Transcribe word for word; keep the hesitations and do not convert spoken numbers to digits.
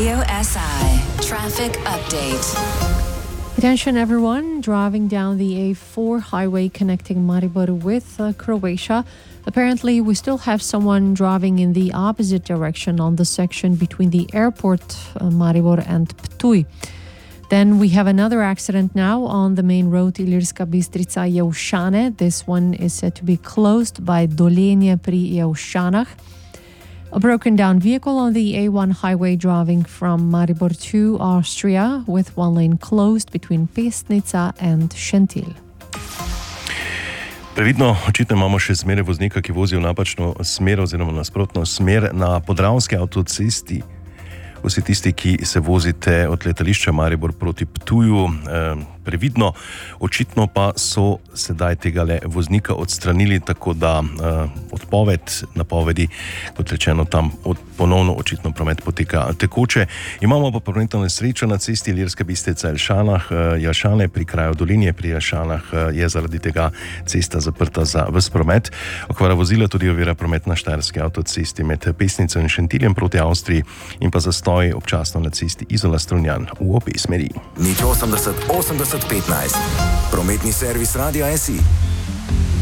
Radio S I Traffic Update. Attention everyone driving down the A four highway connecting Maribor with uh, Croatia. Apparently we still have someone driving in the opposite direction on the section between the airport uh, Maribor and Ptuj. Then we have another accident now on the main road Ilirska Bistrica-Jelšane. This one is said to be closed by Dolenje pri Jelšanah. A broken down vehicle on the A one highway driving from Maribor to Austria with one lane closed between Pesnica and Šentilj. Previdno, očitno imamo še zmeraj voznika, ki vozi v napačno smer oziroma nasprotno smer na Podravski avtocesti. Vsi tisti, ki se vozite od letališča Maribor proti Ptuju, eh, previdno, očitno pa so sedaj tegale voznika odstranili, tako da eh, odpoved, napovedi, kot rečeno, tam od, ponovno očitno promet poteka tekoče. Imamo pa prometno nesrečo na cesti Ilirska Bistrica-Jelšanah, eh, Jelšane pri kraju Dolenje pri Jelšanah eh, je zaradi tega cesta zaprta za ves promet. Okvara vozila tudi ovira promet na Štajerski avtocesti med Pesnico in Šentiljem proti Avstriji in pa zastoj občasno na cesti Izola-Strunjan v obe smeri. Nič osemdeset osemdeset petnajst. Prometni servis Radia S I.